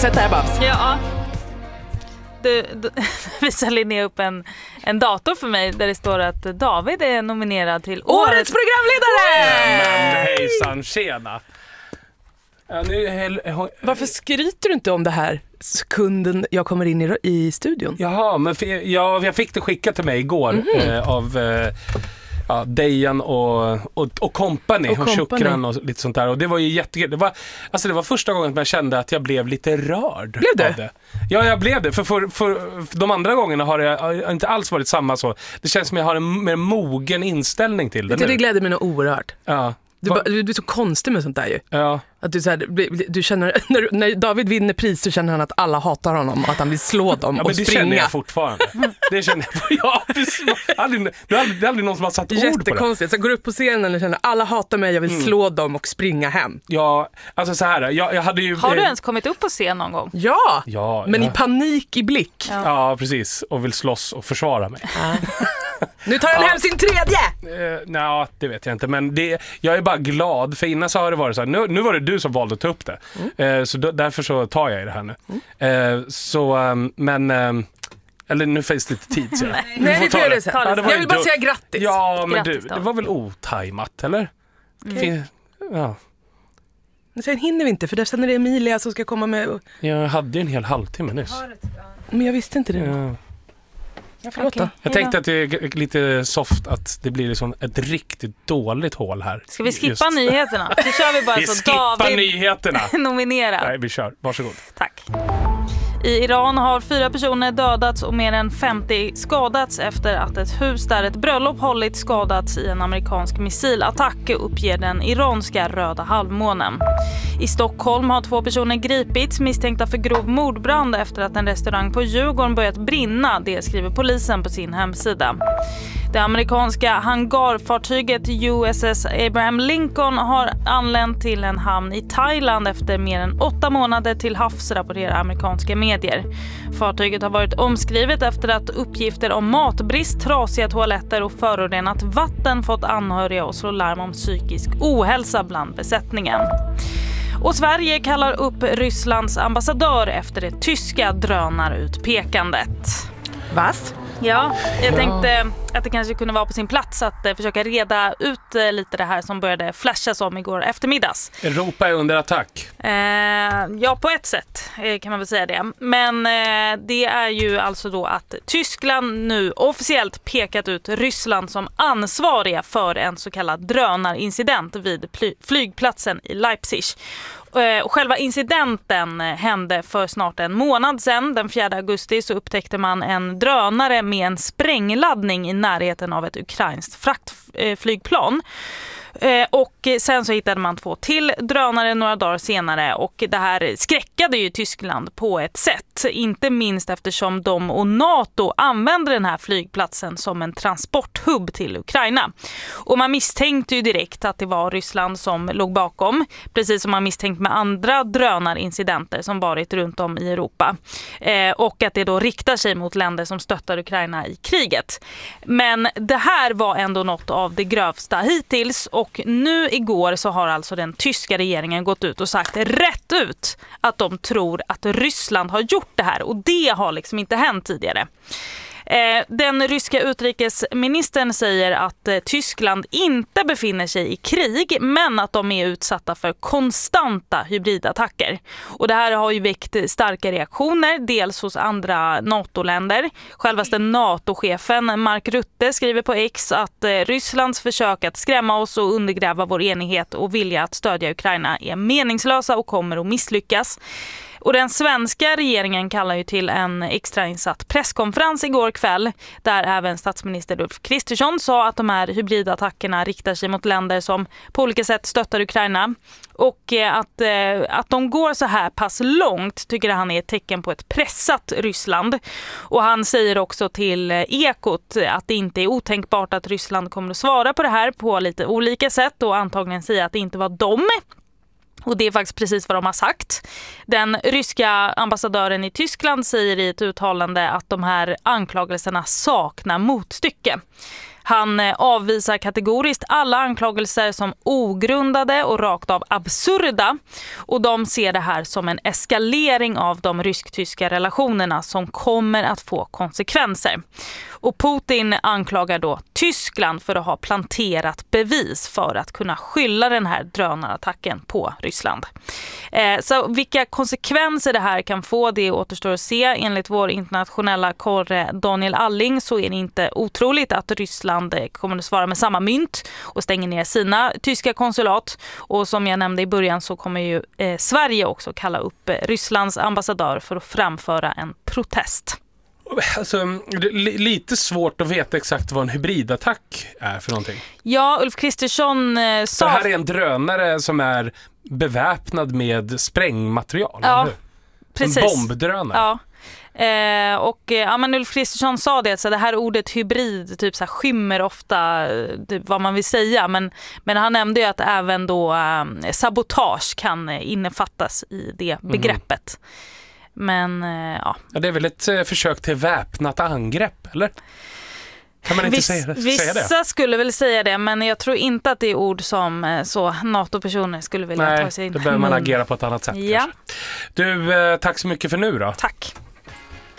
sätta här, Babs? Ja. Du visar Linnea upp en dator för mig där det står att David är nominerad till Årets programledare! Men hejsan, tjena. Ja, Varför skryter du inte om det här sekunden jag kommer in i studion? Jaha, men jag fick det skickat till mig igår av Dejan och company och Shukran och lite sånt där. Och det var ju jättekul. Det var första gången jag kände att jag blev lite rörd. Blev du? Av det. Ja, jag blev det. För de andra gångerna har jag inte alls varit samma så. Det känns som jag har en mer mogen inställning till det nu. Det gläder mig nog oerhört. Ja. Du är så konstig med sånt där ju. Ja. Att du känner, när David vinner pris så känner han att alla hatar honom och att han vill slå dem och springa. Det känner jag fortfarande. Det känner jag. Ja, det är aldrig någon som har satt ord på det. Jättekonstigt. Så jag går upp på scenen och känner alla hatar mig, jag vill slå dem och springa hem. Ja, alltså så här. Jag hade ju... Har du ens kommit upp på scen någon gång? Ja, men i panik i blick. Ja, precis. Och vill slåss och försvara mig. Nu tar han hem sin tredje! Nej, det vet jag inte. Men jag är bara glad. För innan så har det varit så här. Nu var det du som valde att ta upp det. Så därför så tar jag i det här nu. Eller nu finns det lite tid. Så Nej, vi får göra det sen. Jag vill bara säga grattis. Ja, men grattis, det var väl otajmat, eller? Ja. Men sen hinner vi inte, för sen är det Emilia som ska komma med. Jag hade ju en hel halvtimme nyss. Men jag visste inte det. Ja. Okay. Jag tänkte att det är lite soft att det blir liksom ett riktigt dåligt hål här. Ska vi skippa nyheterna? Så kör vi bara vi så skippar David nyheterna. nominerad. Nej, vi kör. Varsågod. Tack. I Iran har 4 personer dödats och mer än 50 skadats efter att ett hus där ett bröllop hållit skadats i en amerikansk missilattack, uppger den iranska Röda halvmånen. I Stockholm har 2 personer gripits misstänkta för grov mordbrand efter att en restaurang på Djurgården börjat brinna, det skriver polisen på sin hemsida. Det amerikanska hangarfartyget USS Abraham Lincoln har anlänt till en hamn i Thailand efter mer än 8 månader till havs, rapporterar amerikanska medier. Fartyget har varit omskrivet efter att uppgifter om matbrist, trasiga toaletter och förorenat vatten fått anhöriga och slå larm om psykisk ohälsa bland besättningen. Och Sverige kallar upp Rysslands ambassadör efter det tyska drönarutpekandet. Vas? Ja, jag tänkte att det kanske kunde vara på sin plats att försöka reda ut lite det här som började flashas om igår eftermiddags. Europa är under attack. Ja, på ett sätt kan man väl säga det. Men det är ju alltså då att Tyskland nu officiellt pekat ut Ryssland som ansvariga för en så kallad drönarincident vid flygplatsen i Leipzig. Och själva incidenten hände för snart en månad sedan. Den 4 augusti så upptäckte man en drönare med en sprängladdning i närheten av ett ukrainskt fraktflygplan. Och sen så hittade man 2 till drönare några dagar senare, och det här skräckade ju Tyskland på ett sätt, inte minst eftersom de och NATO använder den här flygplatsen som en transporthubb till Ukraina. Och man misstänkte ju direkt att det var Ryssland som låg bakom, precis som man misstänkt med andra drönarincidenter som varit runt om i Europa. Och att det då riktar sig mot länder som stöttar Ukraina i kriget. Men det här var ändå något av det grövsta hittills, och nu igår så har alltså den tyska regeringen gått ut och sagt rätt ut att de tror att Ryssland har gjort det här, och det har liksom inte hänt tidigare. Den ryska utrikesministern säger att Tyskland inte befinner sig i krig, men att de är utsatta för konstanta hybridattacker. Och det här har ju väckt starka reaktioner, dels hos andra NATO-länder. Självaste NATO-chefen Mark Rutte skriver på X att Rysslands försök att skrämma oss och undergräva vår enighet och vilja att stödja Ukraina är meningslösa och kommer att misslyckas. Och den svenska regeringen kallar ju till en extrainsatt presskonferens igår kväll, där även statsminister Ulf Kristersson sa att de här hybridattackerna riktar sig mot länder som på olika sätt stöttar Ukraina. Och att de går så här pass långt tycker han är ett tecken på ett pressat Ryssland. Och han säger också till Ekot att det inte är otänkbart att Ryssland kommer att svara på det här på lite olika sätt, och antagligen säga att det inte var dem. Och det är faktiskt precis vad de har sagt. Den ryska ambassadören i Tyskland säger i ett uttalande att de här anklagelserna saknar motstycke. Han avvisar kategoriskt alla anklagelser som ogrundade och rakt av absurda, och de ser det här som en eskalering av de rysk-tyska relationerna som kommer att få konsekvenser. Och Putin anklagar då Tyskland för att ha planterat bevis för att kunna skylla den här drönarattacken på Ryssland. Så vilka konsekvenser det här kan få, det återstår att se. Enligt vår internationella korre Daniel Alling så är det inte otroligt att Ryssland kommer att svara med samma mynt och stänger ner sina tyska konsulat. Och som jag nämnde i början så kommer ju Sverige också kalla upp Rysslands ambassadör för att framföra en protest. Alltså, lite svårt att veta exakt vad en hybridattack är för någonting. Ja, Ulf Kristersson sa... Det här är en drönare som är beväpnad med sprängmaterial. Ja, precis. En bombdrönare. Ja. Men Ulf Kristersson sa det, så det här ordet hybrid typ så här skymmer ofta vad man vill säga, men han nämnde ju att även då sabotage kan innefattas i det begreppet. Men ja, det är väl ett försök till väpnat angrepp, eller? Kan man inte säga det? Vissa skulle väl säga det, men jag tror inte att det är ord som så NATO-personer skulle vilja ta sig in. Nej, då behöver man agera på ett annat sätt. Ja. Du, tack så mycket för nu då. Tack.